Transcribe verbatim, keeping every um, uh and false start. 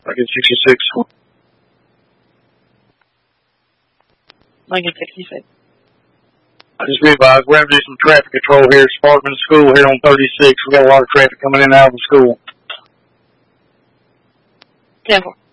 Lincoln sixty-six. Lincoln sixty-six. I just be advised, we're going to do some traffic control here at Sparkman School here on thirty-six. We got a lot of traffic coming in and out of the school. ten four.